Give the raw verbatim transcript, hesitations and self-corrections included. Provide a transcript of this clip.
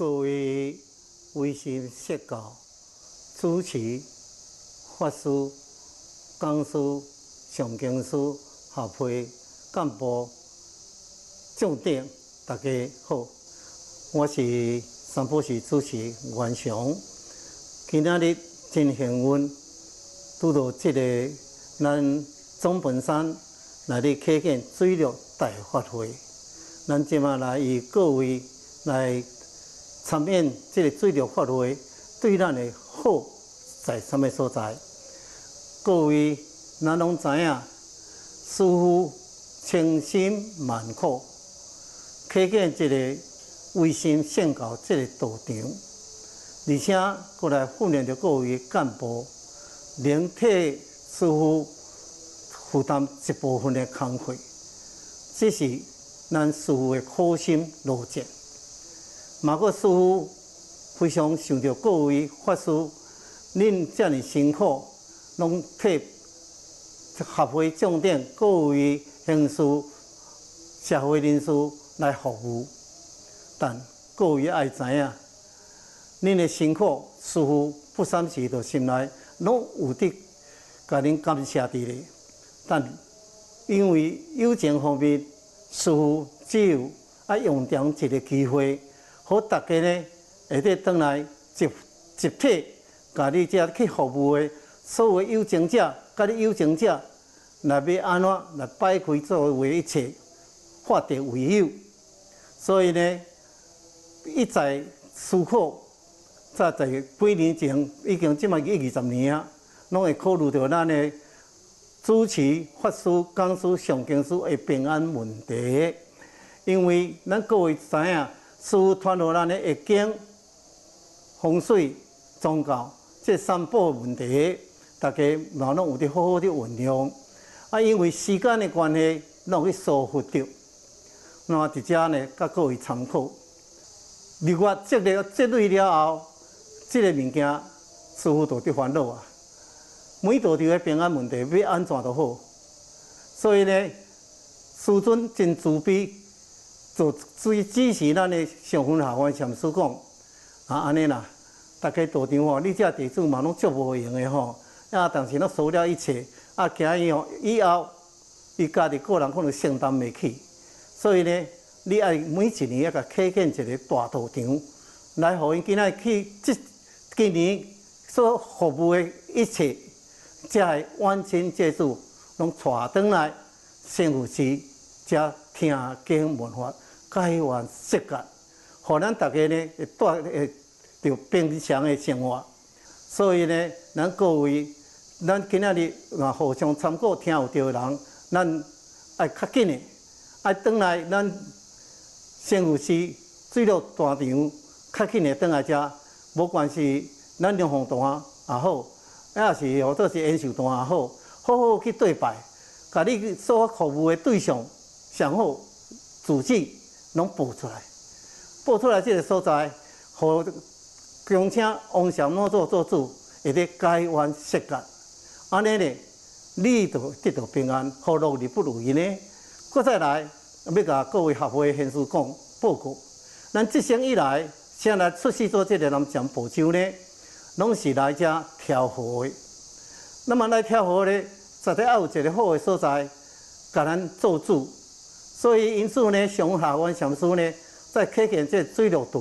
各位微信社教主持、法师、讲师、上经师、合会干部、将长，大家好，我是三宝市主持袁翔。今仔日真幸运，拄到这个咱总本山来咧开建水陆大法会，咱即马来与各位来参演这个水陆法会，对咱的好在什么所在？各位咱拢知影，师父千辛万苦开建这个卫生圣教这个道场，而且过来训练着各位干部，能替师父负担一部分的工课，这是咱师父的苦心劳作。嘛，个师父非常想着各位法师，恁遮尔辛苦，拢替合会重点各位贤士、社会人士来服务。但各位爱知影，恁的辛苦，师父不三时到心内拢有得甲恁感谢伫咧。但因为有情方面，师父只有啊用长一个机会。好，大家呢会得转来集集体，甲你遮去服务的所有有情者，甲你有情者，来要安怎来摆开作为一切，化敌为友。所以呢，一再思考，早在几年前，已经即卖已二十年啊，拢会考虑到咱的主持、法师、讲师、上经师的平安问题，因为咱各位知影。师父传落咱的易经、风水、宗教这三宝问题，大家嘛拢有得好好的运用。啊，因为时间的关系，拢去疏忽掉。那么伫遮呢，甲各位参考。六月积累积累了后，这个物件师父就得烦恼啊。每道场的平安问题要安怎都好，所以呢，师尊真慈悲。就指指示咱的上分下官禅师讲，啊安尼啦，大家道场吼，你遮地主嘛拢足无用的吼，啊，但是拢收了一切，啊，今以后以后，伊家己个人可能承担袂起，所以呢，你爱每一年要甲开建一个大道场，来互因今仔去即今年所服务的一切，才会完全借助，拢带转来先有时，才听经闻法。改换设计，互咱大家呢会带会着平常的生活。所以呢，咱各位，咱今仔日若互相参考，听有着人，咱爱较紧的，爱转来咱先有时水陆大场较紧的转来遮，无管是咱龙凤坛也好，也是或者是延寿坛也好，好好去对拜，甲你所服务的对象上好自己。拢报出来，报出来这个所在，互恭请王禅老祖做主，会得改换设计，安尼呢，你就得到平安，何乐而不如意呢？搁再来，要甲各位合会贤士讲报告，咱这生以来，先来出世做这个南禅宝州呢，拢是来遮调和的。那么来调和呢，实在要有一个好的所在，甲咱做主。所以因此呢，上下官禅师呢，在开建这水陆道